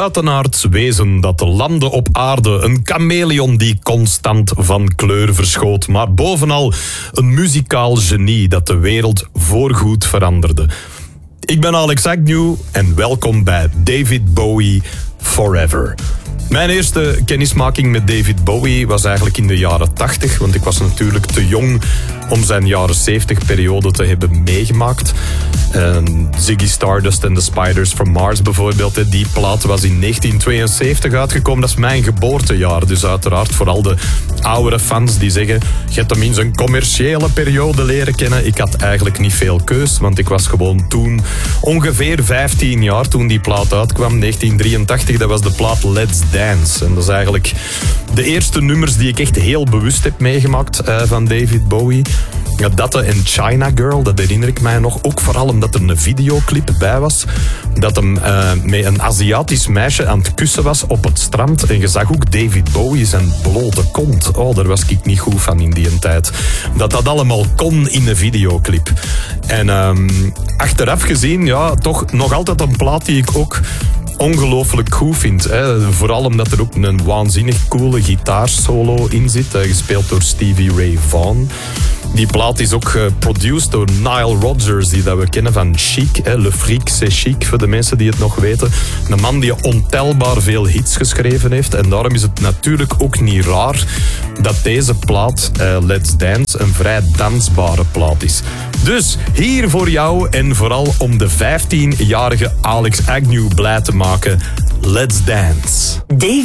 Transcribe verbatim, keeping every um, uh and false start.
buitenaards wezen dat de landen op aarde, een chameleon die constant van kleur verschoot, maar bovenal een muzikaal genie dat de wereld voorgoed veranderde. Ik ben Alex Agnew en welkom bij David Bowie Forever. Mijn eerste kennismaking met David Bowie was eigenlijk in de jaren tachtig, want ik was natuurlijk te jong om zijn jaren zeventig periode te hebben meegemaakt. En Ziggy Stardust en The Spiders from Mars bijvoorbeeld, die plaat was in negentien tweeënzeventig uitgekomen. Dat is mijn geboortejaar, dus uiteraard voor al de oudere fans die zeggen, je hebt hem in zijn commerciële periode leren kennen. Ik had eigenlijk niet veel keus, want ik was gewoon toen ongeveer vijftien jaar toen die plaat uitkwam. negentien drieëntachtig, dat was de plaat Let's Dance. En dat is eigenlijk de eerste nummers die ik echt heel bewust heb meegemaakt uh, van David Bowie. Ja, dat en China Girl, dat herinner ik mij nog. Ook vooral omdat er een videoclip bij was. Dat hem uh, met een Aziatisch meisje aan het kussen was op het strand. En je zag ook David Bowie zijn blote kont. Oh, daar was ik niet goed van in die tijd. Dat dat allemaal kon in een videoclip. En um, achteraf gezien, ja, toch nog altijd een plaat die ik ook ongelooflijk goed vind. Hè. Vooral omdat er ook een waanzinnig coole gitaarsolo in zit. Uh, gespeeld door Stevie Ray Vaughan. Die plaat is ook geproduceerd door Nile Rodgers, die dat we kennen van Chic. Hè. Le Fric, c'est chic, voor de mensen die het nog weten. Een man die ontelbaar veel hits geschreven heeft. En daarom is het natuurlijk ook niet raar dat deze plaat, uh, Let's Dance, een vrij dansbare plaat is. Dus hier voor jou en vooral om de vijftienjarige Alex Agnew blij te maken, Let's Dance. David